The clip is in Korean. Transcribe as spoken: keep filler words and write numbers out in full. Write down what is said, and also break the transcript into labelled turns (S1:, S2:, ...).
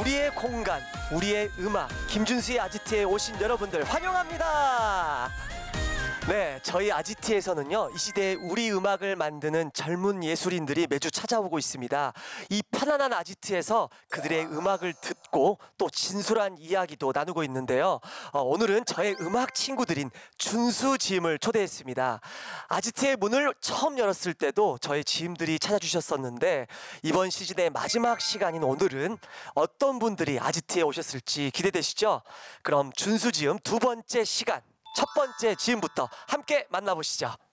S1: 우리의 공간, 우리의 음악, 김준수의 아지트에 오신 여러분들 환영합니다. 네, 저희 아지트에서는요, 이 시대의 우리 음악을 만드는 젊은 예술인들이 매주 찾아오고 있습니다. 이 편안한 아지트에서 그들의 음악을 듣고 또 진솔한 이야기도 나누고 있는데요. 어, 오늘은 저의 음악 친구들인 준수 지음을 초대했습니다. 아지트의 문을 처음 열었을 때도 저의 지음들이 찾아주셨었는데, 이번 시즌의 마지막 시간인 오늘은 어떤 분들이 아지트에 오셨을지 기대되시죠? 그럼 준수 지음 두 번째 시간, 첫 번째 지음부터 함께 만나보시죠.